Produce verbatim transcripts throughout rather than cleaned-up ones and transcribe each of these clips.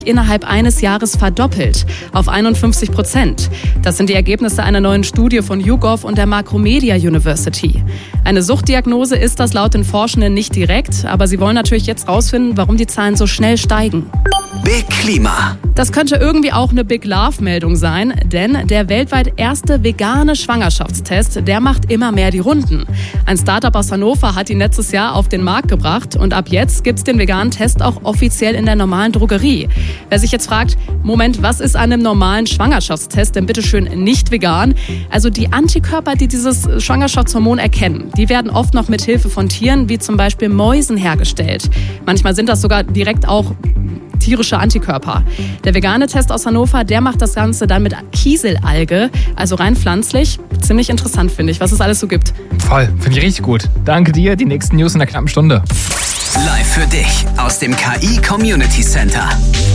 innerhalb eines Jahres verdoppelt auf einundfünfzig Prozent. Das sind die Ergebnisse einer neuen Studie von YouGov und der Macromedia University. Eine Suchtdiagnose ist das laut den Forschenden nicht direkt, aber sie wollen natürlich jetzt rausfinden, warum die Zahlen so schnell steigen. Big Klima. Das könnte irgendwie auch eine Big Love-Meldung sein, denn der weltweit erste vegane Schwangerschaftstest, der macht immer mehr die Runden. Ein Startup aus Hannover hat ihn letztes Jahr auf den Markt gebracht und ab jetzt gibt's den veganen Test auch offiziell in der normalen Drogerie. Wer sich jetzt fragt, Moment, was ist an einem normalen Schwangerschaftstest denn bitteschön nicht vegan? Also die Antikörper, die dieses Schwangerschaftshormon erkennen, die werden oft noch mit Hilfe von Tieren wie zum Beispiel Mäusen hergestellt. Manchmal sind das sogar direkt auch tierische Antikörper. Der vegane Test aus Hannover, der macht das Ganze dann mit Kieselalge, also rein pflanzlich. Ziemlich interessant, finde ich, was es alles so gibt. Voll, finde ich richtig gut. Danke dir, die nächsten News in der knappen Stunde. Live für dich aus dem K I Community Center.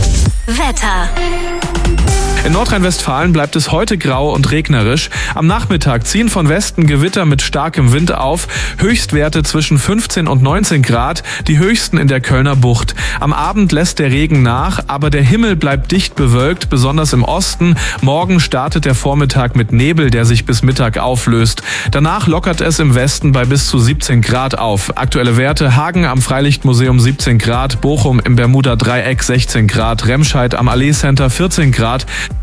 Wetter. In Nordrhein-Westfalen bleibt es heute grau und regnerisch. Am Nachmittag ziehen von Westen Gewitter mit starkem Wind auf. Höchstwerte zwischen fünfzehn und neunzehn Grad, die höchsten in der Kölner Bucht. Am Abend lässt der Regen nach, aber der Himmel bleibt dicht bewölkt, besonders im Osten. Morgen startet der Vormittag mit Nebel, der sich bis Mittag auflöst. Danach lockert es im Westen bei bis zu siebzehn Grad auf. Aktuelle Werte: Hagen am Freilichtmuseum siebzehn Grad, Bochum im Bermuda-Dreieck sechzehn Grad, Remscheid am Allee Center vierzehn Grad.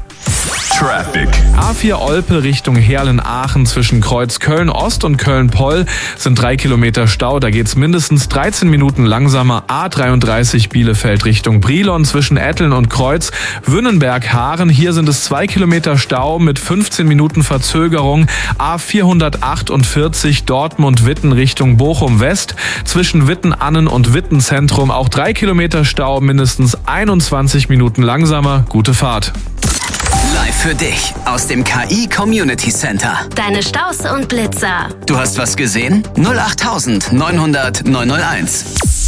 Traffic. A vier Olpe Richtung Heerlen-Aachen zwischen Kreuz Köln-Ost und Köln-Poll sind drei Kilometer Stau. Da geht's mindestens dreizehn Minuten langsamer. A dreiunddreißig Bielefeld Richtung Brilon zwischen Etteln und Kreuz. Wünnenberg-Haaren, hier sind es zwei Kilometer Stau mit fünfzehn Minuten Verzögerung. A vierhundertachtundvierzig Dortmund-Witten Richtung Bochum-West zwischen Witten-Annen und Witten-Zentrum auch drei Kilometer Stau, mindestens einundzwanzig Minuten langsamer. Gute Fahrt. Live für dich aus dem K I Community Center. Deine Staus und Blitzer. Du hast was gesehen? null acht neunhundert neunhunderteins.